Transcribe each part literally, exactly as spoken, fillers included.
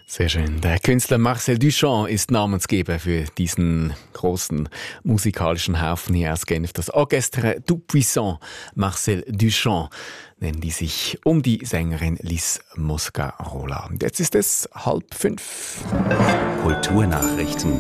Sehr schön. Der Künstler Marcel Duchamp ist Namensgeber für diesen großen musikalischen Haufen hier aus Genf. Das Orchestre Tout-Puissant Marcel Duchamp nennen die sich um die Sängerin Lys Moscarola. Jetzt ist es halb fünf. Kulturnachrichten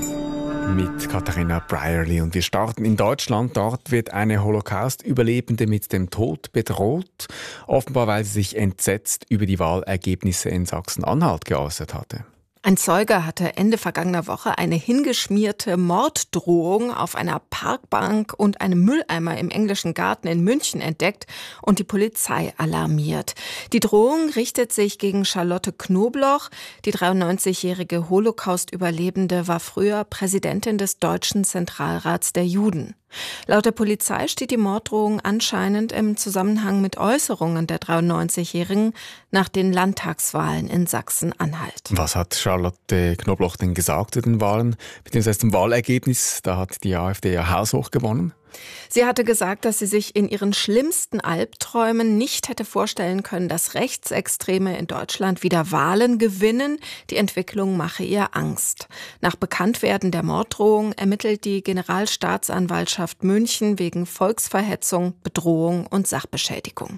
Mit Katharina Brierly und wir starten in Deutschland. Dort wird eine Holocaust-Überlebende mit dem Tod bedroht, offenbar weil sie sich entsetzt über die Wahlergebnisse in Sachsen-Anhalt geäußert hatte. Ein Zeuge hatte Ende vergangener Woche eine hingeschmierte Morddrohung auf einer Parkbank und einem Mülleimer im englischen Garten in München entdeckt und die Polizei alarmiert. Die Drohung richtet sich gegen Charlotte Knobloch. Die dreiundneunzigjährige Holocaust-Überlebende war früher Präsidentin des Deutschen Zentralrats der Juden. Laut der Polizei steht die Morddrohung anscheinend im Zusammenhang mit Äußerungen der dreiundneunzigjährigen nach den Landtagswahlen in Sachsen-Anhalt. Was hat Charlotte Knobloch denn gesagt zu den Wahlen, beziehungsweise zum Wahlergebnis? Da hat die AfD ja haushoch gewonnen. Sie hatte gesagt, dass sie sich in ihren schlimmsten Albträumen nicht hätte vorstellen können, dass Rechtsextreme in Deutschland wieder Wahlen gewinnen. Die Entwicklung mache ihr Angst. Nach Bekanntwerden der Morddrohung ermittelt die Generalstaatsanwaltschaft München wegen Volksverhetzung, Bedrohung und Sachbeschädigung.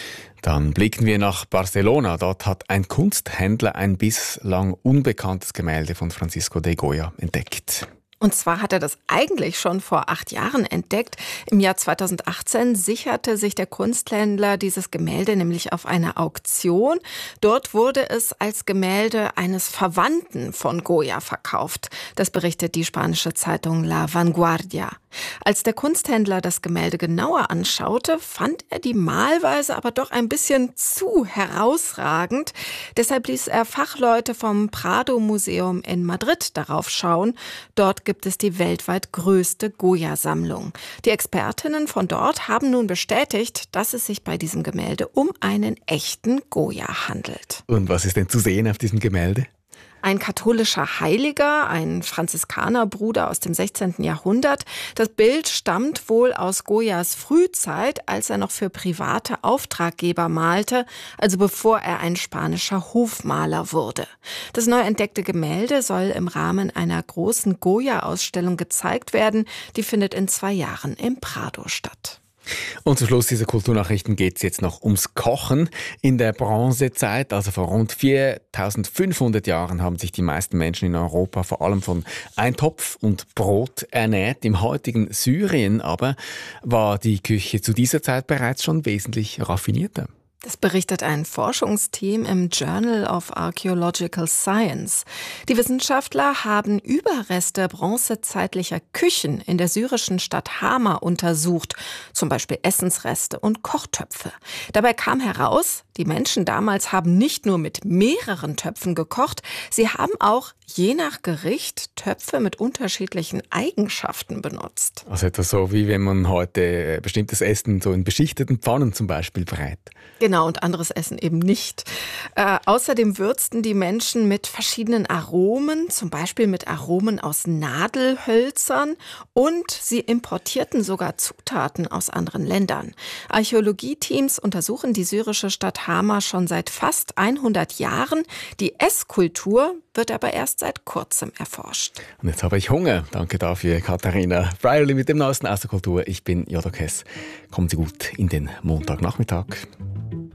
Dann blicken wir nach Barcelona. Dort hat ein Kunsthändler ein bislang unbekanntes Gemälde von Francisco de Goya entdeckt. Und zwar hat er das eigentlich schon vor acht Jahren entdeckt. Im Jahr zweitausendachtzehn sicherte sich der Kunsthändler dieses Gemälde nämlich auf einer Auktion. Dort wurde es als Gemälde eines Verwandten von Goya verkauft. Das berichtet die spanische Zeitung La Vanguardia. Als der Kunsthändler das Gemälde genauer anschaute, fand er die Malweise aber doch ein bisschen zu herausragend. Deshalb ließ er Fachleute vom Prado-Museum in Madrid darauf schauen. Dort gibt es die weltweit größte Goya-Sammlung. Die Expertinnen von dort haben nun bestätigt, dass es sich bei diesem Gemälde um einen echten Goya handelt. Und was ist denn zu sehen auf diesem Gemälde? Ein katholischer Heiliger, ein Franziskanerbruder aus dem sechzehnten Jahrhundert. Das Bild stammt wohl aus Goyas Frühzeit, als er noch für private Auftraggeber malte, also bevor er ein spanischer Hofmaler wurde. Das neu entdeckte Gemälde soll im Rahmen einer großen Goya-Ausstellung gezeigt werden. Die findet in zwei Jahren im Prado statt. Und zum Schluss dieser Kulturnachrichten geht es jetzt noch ums Kochen. In der Bronzezeit, also vor rund viertausendfünfhundert Jahren, haben sich die meisten Menschen in Europa vor allem von Eintopf und Brot ernährt. Im heutigen Syrien aber war die Küche zu dieser Zeit bereits schon wesentlich raffinierter. Das berichtet ein Forschungsteam im Journal of Archaeological Science. Die Wissenschaftler haben Überreste bronzezeitlicher Küchen in der syrischen Stadt Hama untersucht, zum Beispiel Essensreste und Kochtöpfe. Dabei kam heraus, die Menschen damals haben nicht nur mit mehreren Töpfen gekocht, sie haben auch je nach Gericht Töpfe mit unterschiedlichen Eigenschaften benutzt. Also etwas so, wie wenn man heute bestimmtes Essen so in beschichteten Pfannen zum Beispiel brät. Genau, und anderes Essen eben nicht. Äh, außerdem würzten die Menschen mit verschiedenen Aromen, zum Beispiel mit Aromen aus Nadelhölzern, und sie importierten sogar Zutaten aus anderen Ländern. Archäologieteams untersuchen die syrische Stadt Hama schon seit fast hundert Jahren. Die Esskultur wird aber erst seit kurzem erforscht. Und jetzt habe ich Hunger. Danke dafür, Katharina Brierly mit dem Neuesten aus der Kultur. Ich bin Jodo Kess. Kommen Sie gut in den Montagnachmittag.